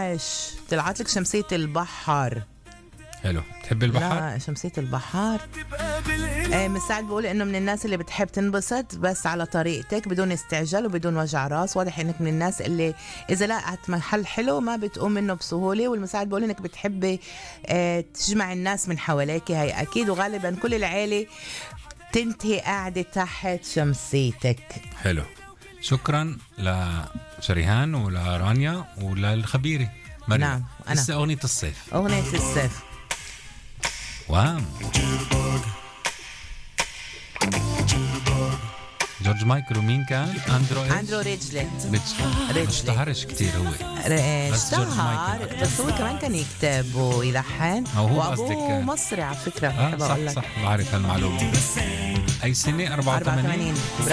بلاش طلعت لك شمسية البحر. حلو. تحب البحر؟ لا شمسية البحر. مساعد بقول انه من الناس اللي بتحب تنبسط بس على طريقتك بدون استعجال وبدون وجع راس. واضح انك من الناس اللي اذا لقت محل حلو ما بتقوم منه بسهولة. والمساعد بقول انك بتحبي تجمع الناس من حواليك، هاي اكيد. وغالبا كل العيلة تنتهي قاعدة تحت شمسيتك. حلو. شكرا لشريهان ولرانيا وللخبيرة مريم. نعم أنا. لسه أغنية الصيف. أغنية الصيف. وام جورج مايكل. ومين كان؟ أندرو ريجلي. ما اشتهرش كتير هو. اشتهر بس هو كمان كان يكتب ويلحن. وأبوه مصري على فكرة. صح بعرف هالمعلومة. أي سنة؟ 84.